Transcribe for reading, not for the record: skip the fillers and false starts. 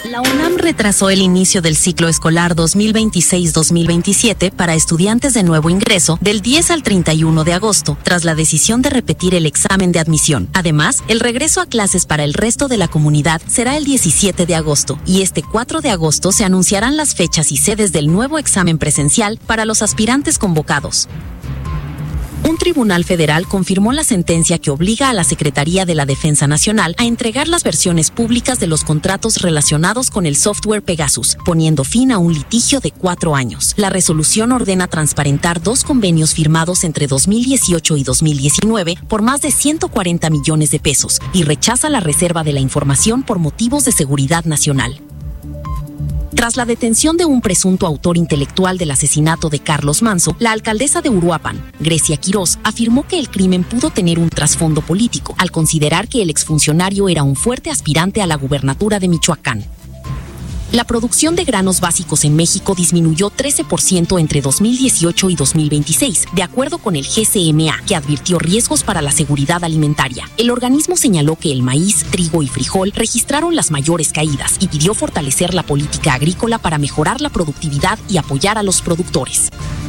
La UNAM retrasó el inicio del ciclo escolar 2026-2027 para estudiantes de nuevo ingreso del 10 al 31 de agosto, tras la decisión de repetir el examen de admisión. Además, el regreso a clases para el resto de la comunidad será el 17 de agosto, y este 4 de agosto se anunciarán las fechas y sedes del nuevo examen presencial para los aspirantes convocados. Un tribunal federal confirmó la sentencia que obliga a la Secretaría de la Defensa Nacional a entregar las versiones públicas de los contratos relacionados con el software Pegasus, poniendo fin a un litigio de 4 años. La resolución ordena transparentar 2 convenios firmados entre 2018 y 2019 por más de 140 millones de pesos y rechaza la reserva de la información por motivos de seguridad nacional. Tras la detención de un presunto autor intelectual del asesinato de Carlos Manzo, la alcaldesa de Uruapan, Grecia Quirós, afirmó que el crimen pudo tener un trasfondo político, al considerar que el exfuncionario era un fuerte aspirante a la gubernatura de Michoacán. La producción de granos básicos en México disminuyó 13% entre 2018 y 2026, de acuerdo con el GCMA, que advirtió riesgos para la seguridad alimentaria. El organismo señaló que el maíz, trigo y frijol registraron las mayores caídas y pidió fortalecer la política agrícola para mejorar la productividad y apoyar a los productores.